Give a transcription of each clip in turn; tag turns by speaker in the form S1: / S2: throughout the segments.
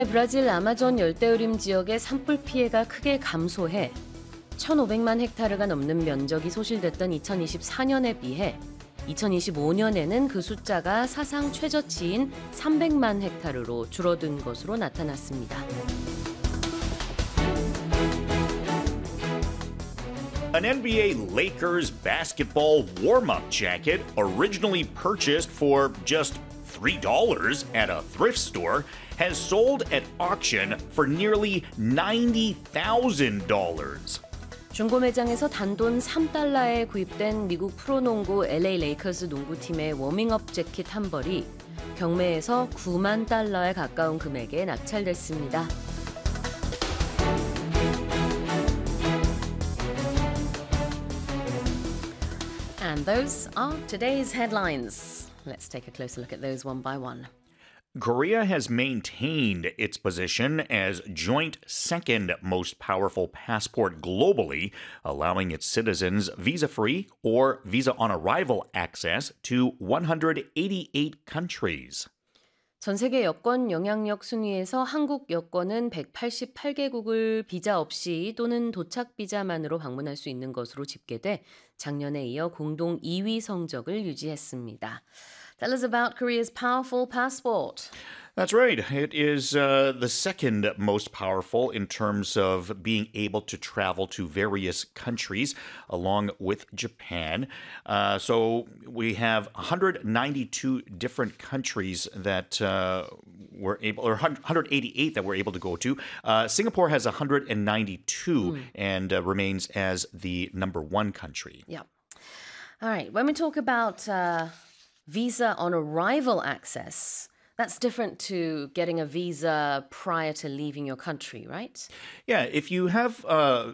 S1: 브라질 아마존 열대우림 지역의 산불 피해가 크게 감소해 1,500만 헥타르가 넘는 면적이 소실됐던 2024년에 비해 2025년에는 그 숫자가 사상 최저치인 300만 헥타르로 줄어든 것으로 나타났습니다.
S2: An NBA Lakers basketball warm-up jacket, originally purchased for just $3 at a thrift store, has sold at auction for nearly $90,000.
S1: 중고 매장에서 단돈 3달러에 구입된 미국 프로농구 LA 레이커스 농구팀의 워밍업 재킷 한 벌이 경매에서 9만 달러에 가까운 금액에 낙찰됐습니다. And those are today's headlines. Let's take a closer look at those one by one.
S2: Korea has maintained its position as joint second most powerful passport globally, allowing its citizens visa-free or visa-on-arrival access to 188 countries.
S1: 전 세계 여권 영향력 순위에서 한국 여권은 188개국을 비자 없이 또는 도착 비자만으로 방문할 수 있는 것으로 집계돼 작년에 이어 공동 2위 성적을 유지했습니다. Tell us about Korea's powerful passport.
S2: That's right. It is the second most powerful in terms of being able to travel to various countries, along with Japan. So we have 192 different countries that were able, or 188 that we're able to go to. Singapore has 192 and remains as the number one country.
S1: Yep. All right. When we talk about visa on arrival access, that's different to getting a visa prior to leaving your country, right?
S2: Yeah, if you have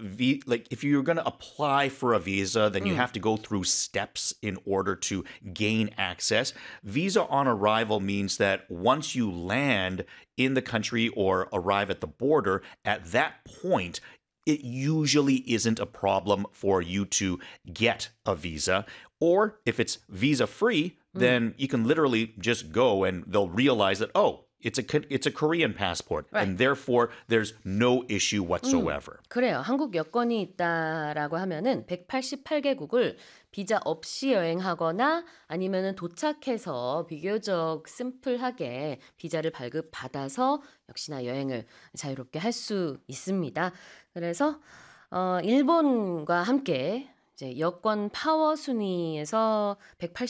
S2: if you're going to apply for a visa, then you have to go through steps in order to gain access. Visa on arrival means that once you land in the country or arrive at the border, at that point, it usually isn't a problem for you to get a visa. Or if it's visa-free, then you can literally just go and they'll realize that, oh, it's a Korean passport.
S1: Right.
S2: And therefore, there's no issue whatsoever.
S1: 그래요. 한국 여권이 있다라고 하면은 188개국을 비자 없이 여행하거나 아니면은 도착해서 비교적 심플하게 비자를 발급받아서 역시나 여행을 자유롭게 할 수 있습니다. 그래서 일본과 함께 이제 여권 파워 순위에서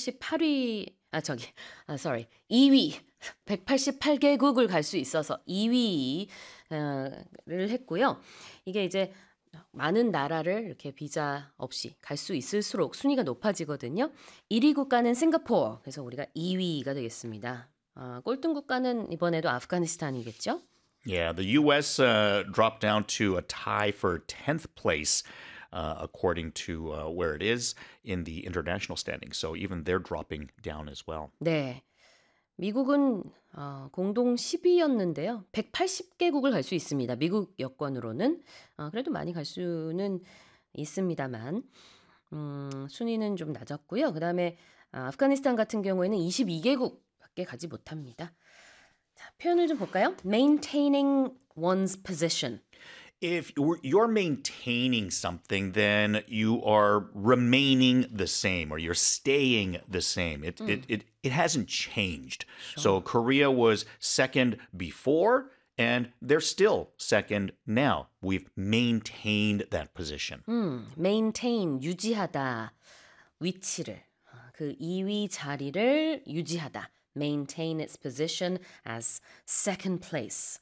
S1: 2위 188개국을 갈 수 있어서 2위를 했고요. 이게 이제 많은 나라를 이렇게 비자 없이 갈 수 있을수록 순위가 높아지거든요. 1위 국가는 싱가포르, 그래서 우리가 2위가 되겠습니다. 꼴등 국가는 이번에도 아프가니스탄이겠죠?
S2: Yeah, the U.S. Dropped down to a tie for 10th place. According to where it is in the international standing. So even they're dropping down as well.
S1: 네. 미국은 공동 10위였는데요. 180개국을 갈 수 있습니다. 미국 여권으로는. 그래도 많이 갈 수는 있습니다만 순위는 좀 낮았고요. 그다음에 아프가니스탄 같은 경우에는 22개국밖에 가지 못합니다. 자, 표현을 좀 볼까요? Maintaining one's position.
S2: If you're maintaining something, then you are remaining the same or you're staying the same. It hasn't changed.
S1: Sure.
S2: So Korea was second before and they're still second now. We've maintained that position.
S1: Maintain, 유지하다. 위치를, 그 2위 자리를 유지하다. Maintain its position as second place.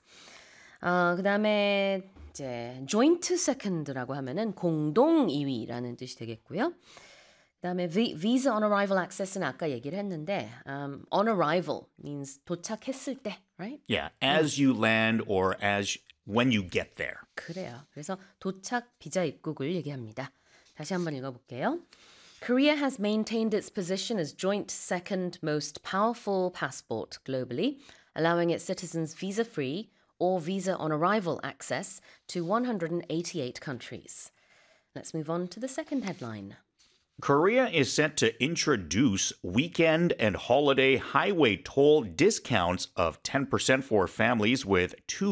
S1: 그다음에 이제 joint second라고 하면은 공동 2위라는 뜻이 되겠고요. 그다음에 visa on arrival access는 아까 얘기를 했는데 on arrival means 도착했을 때, right?
S2: Yeah, as you land or when you get there.
S1: 그래요. 그래서 도착 비자 입국을 얘기합니다. 다시 한번 읽어볼게요. Korea has maintained its position as joint second most powerful passport globally, allowing its citizens visa-free or visa on arrival access to 188 countries. Let's move on to the second headline.
S2: Korea is set to introduce weekend and holiday highway toll discounts of 10% for families with two